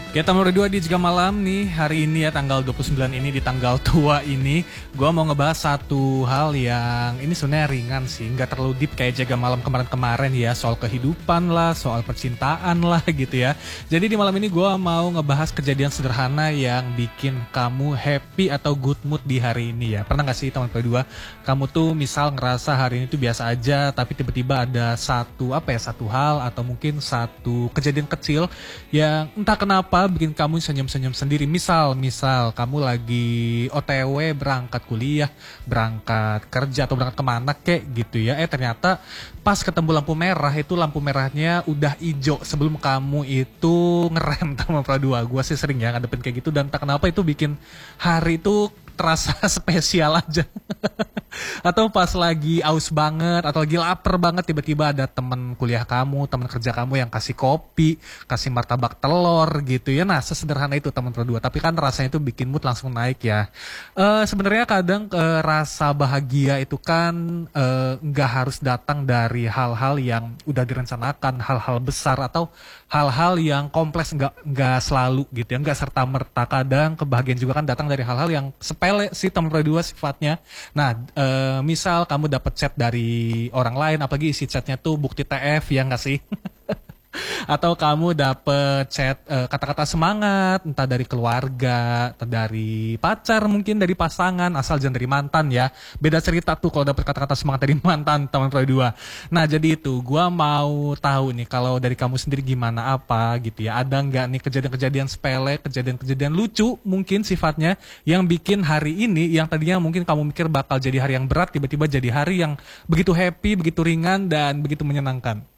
Kita nomor 2 di Jika Malam nih, hari ini ya tanggal 29 ini di tanggal tua ini gua mau ngebahas satu hal yang ini sebenarnya ringan sih, nggak terlalu deep kayak Jaga Malam kemarin-kemarin ya, soal kehidupan lah, soal percintaan lah gitu ya. Jadi di malam ini gua mau ngebahas kejadian sederhana yang bikin kamu happy atau good mood di hari ini ya. Pernah gak sih teman kedua, kamu tuh misal ngerasa hari ini tuh biasa aja, tapi tiba-tiba ada satu hal atau mungkin satu kejadian kecil yang entah kenapa bikin kamu senyum-senyum sendiri. Misal kamu lagi OTW berangkat kuliah, berangkat kerja atau berangkat kemana kek gitu ya. Ternyata pas ketemu lampu merah itu lampu merahnya udah hijau sebelum kamu itu ngerem sama dua. Gua sih sering ya ngadepin kayak gitu dan tak kenapa itu bikin hari itu terasa spesial aja. Atau pas lagi aus banget atau lagi lapar banget tiba-tiba ada temen kuliah kamu, temen kerja kamu yang kasih kopi, kasih martabak telur gitu ya. Nah, sesederhana itu teman berdua, tapi kan rasanya itu bikin mood langsung naik ya. Sebenarnya kadang rasa bahagia itu kan nggak harus datang dari hal-hal yang udah direncanakan, hal-hal besar atau hal-hal yang kompleks, nggak selalu gitu ya, nggak serta merta. Kadang kebahagiaan juga kan datang dari hal-hal yang sepele sih teman berdua sifatnya. Nah, misal kamu dapat chat dari orang lain, apalagi isi chatnya tuh bukti TF ya nggak sih? Atau kamu dapet chat kata-kata semangat, entah dari keluarga, entah dari pacar, mungkin dari pasangan, asal jangan dari mantan ya. Beda cerita tuh kalau dapet kata-kata semangat dari mantan, teman dua. Nah jadi itu, gua mau tahu nih kalau dari kamu sendiri gimana apa gitu ya. Ada nggak nih kejadian-kejadian sepele, kejadian-kejadian lucu mungkin sifatnya yang bikin hari ini yang tadinya mungkin kamu mikir bakal jadi hari yang berat, tiba-tiba jadi hari yang begitu happy, begitu ringan dan begitu menyenangkan.